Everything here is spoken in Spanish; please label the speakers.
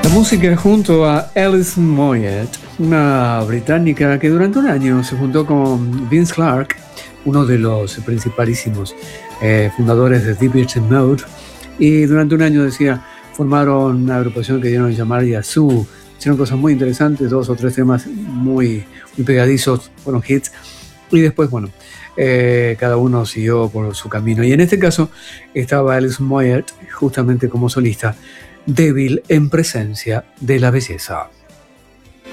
Speaker 1: La música junto a Alison Moyet, una británica que durante un año se juntó con Vince Clarke, uno de los principalísimos fundadores de Depeche Mode, y durante un año, formaron una agrupación que dieron a llamar Yazoo. Hicieron cosas muy interesantes, 2 o 3 temas muy pegadizos, fueron hits, y después, cada uno siguió por su camino. Y en este caso estaba Alison Moyet justamente como solista, débil en presencia de la belleza.